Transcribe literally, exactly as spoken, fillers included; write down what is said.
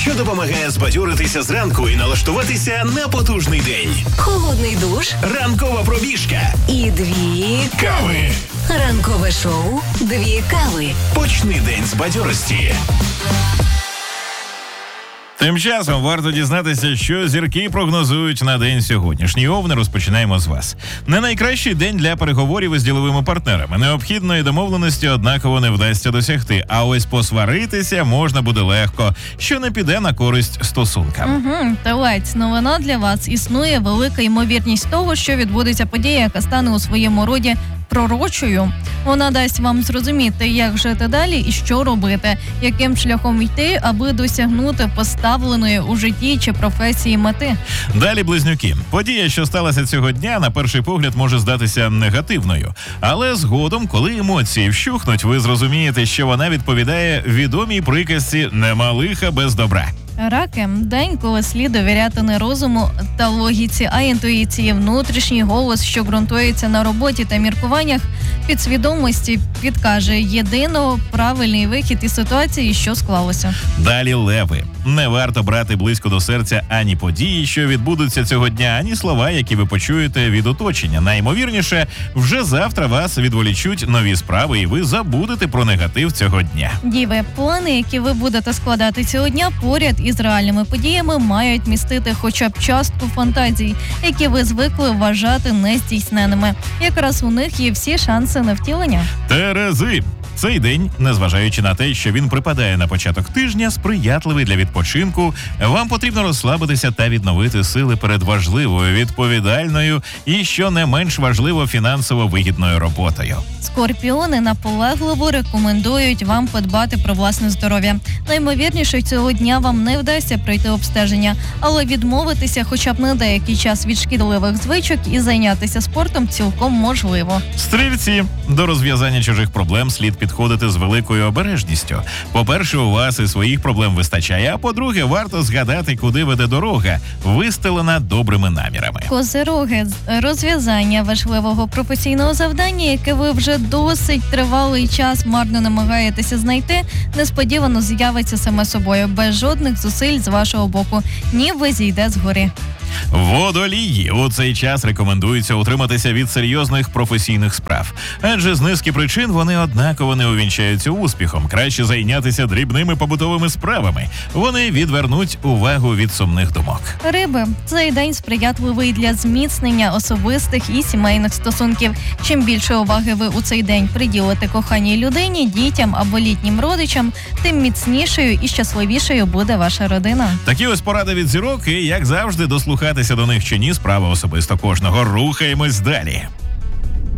що допомагає збадьоритися зранку і налаштуватися на потужний день. Холодний душ, Ранкова пробіжка і дві кави. Ранкове шоу «Дві кави». Почни день з бадьорості. Тим часом варто дізнатися, що зірки прогнозують на день сьогоднішній. Овни, розпочинаємо з вас. Не найкращий день для переговорів із діловими партнерами. Необхідної домовленості однаково не вдасться досягти. А ось посваритися можна буде легко, що не піде на користь стосункам. Угу, Телець, новина для вас. Існує велика ймовірність того, що відбудеться подія, яка стане у своєму роді пророчою. Вона дасть вам зрозуміти, як жити далі і що робити, яким шляхом йти, аби досягнути поставленої у житті чи професії мети. Далі близнюки. Подія, що сталася цього дня, на перший погляд може здатися негативною. Але згодом, коли емоції вщухнуть, ви зрозумієте, що вона відповідає відомій приказці «нема лиха без добра». Раки – день, коли слід довіряти не розуму та логіці, а інтуїції. Внутрішній голос, що ґрунтується на роботі та міркуваннях підсвідомості, підкаже єдино правильний вихід із ситуації, що склалося. Далі леви. Не варто брати близько до серця ані події, що відбудуться цього дня, ані слова, які ви почуєте від оточення. Найімовірніше, вже завтра вас відволічуть нові справи, і ви забудете про негатив цього дня. Діви, плани, які ви будете складати цього дня, поряд із реальними подіями мають містити хоча б частку фантазій, які ви звикли вважати нездійсненими. Якраз у них є всі шанси на втілення. Терези. Цей день, незважаючи на те, що він припадає на початок тижня, сприятливий для відпочинку. Вам потрібно розслабитися та відновити сили перед важливою, відповідальною і, що не менш важливо, фінансово вигідною роботою. Скорпіони наполегливо рекомендують вам подбати про власне здоров'я. Наймовірніше, цього дня вам не вдасться пройти обстеження, але відмовитися хоча б на деякий час від шкідливих звичок і зайнятися спортом цілком можливо. Стрільці. До розв'язання чужих проблем слід підходити з великою обережністю. По-перше, у вас і своїх проблем вистачає, а по-друге, варто згадати, куди веде дорога, вистелена добрими намірами. Козироги – розв'язання важливого професійного завдання, яке ви вже досить тривалий час марно намагаєтеся знайти, несподівано з'явиться саме собою, без жодних зусиль з вашого боку, ніби зійде згори. Водолії. У цей час рекомендується утриматися від серйозних професійних справ. Адже з низки причин вони однаково не увінчаються успіхом. Краще зайнятися дрібними побутовими справами. Вони відвернуть увагу від сумних думок. Риби. Цей день сприятливий для зміцнення особистих і сімейних стосунків. Чим більше уваги ви у цей день приділите коханій людині, дітям або літнім родичам, тим міцнішою і щасливішою буде ваша родина. Такі ось поради від зірок, і, як завжди, дослухатися до них чи ні, справа особисто кожного. Рухаємось далі.